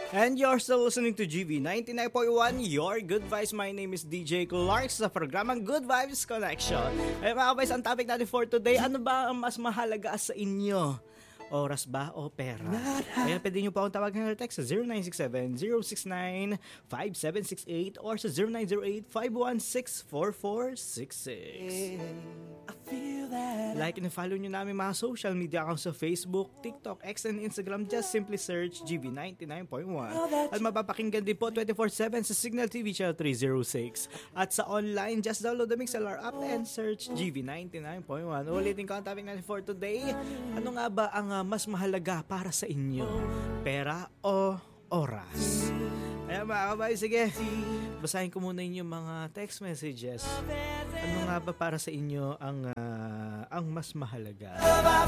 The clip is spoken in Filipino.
And you're still listening to GV 99.1, your good vibes. My name is DJ Clark sa programang Good Vibes Connection. Ay mga guys, ang topic natin for today, ano ba ang mas mahalaga sa inyo? Oras ba o pera? Kaya pwede nyo pa akong tawagan ng text sa 0967-069-5768 or sa 0908-516-4466. Like and follow nyo namin mga social media accounts sa Facebook, TikTok, X, and Instagram. Just simply search GV99.1. At mapapakinggan din po 24/7 sa Signal TV Channel 306. At sa online, just download the MixLR app and search GV99.1. Ulitin ko ang topic natin for today. Ano nga ba ang mas mahalaga para sa inyo? Pera o oras? Ayan mga kabay, sige. Basahin ko muna yung mga text messages. Ano nga ba para sa inyo ang mas mahalaga?